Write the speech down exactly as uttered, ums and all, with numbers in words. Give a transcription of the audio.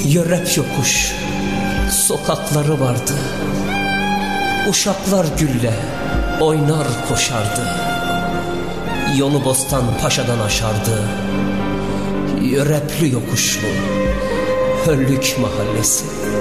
Yörep yokuş sokakları vardı. Uşaklar gülle oynar koşardı. Yolu Bostan Paşa'dan aşardı. Yörepli yokuşlu Höllük mahallesi.